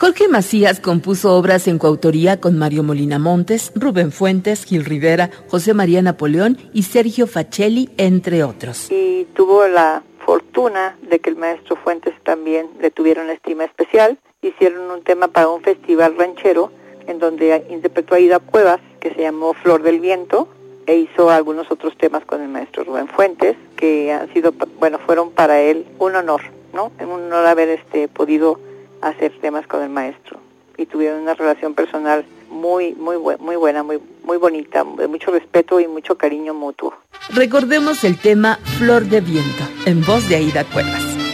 Jorge Macías compuso obras en coautoría con Mario Molina Montes, Rubén Fuentes, Gil Rivera, José María Napoleón y Sergio Facelli, entre otros. Y tuvo la fortuna de que el maestro Fuentes también le tuviera una estima especial. Hicieron un tema para un festival ranchero en donde interpretó a Ida Cuevas, que se llamó Flor del Viento, e hizo algunos otros temas con el maestro Rubén Fuentes, que han sido, fueron para él un honor, ¿no? Un honor haber podido hacer temas con el maestro, y tuvieron una relación personal muy buena, muy bonita, de mucho respeto y mucho cariño mutuo. Recordemos el tema Flor de Viento, en voz de Aida Cuevas.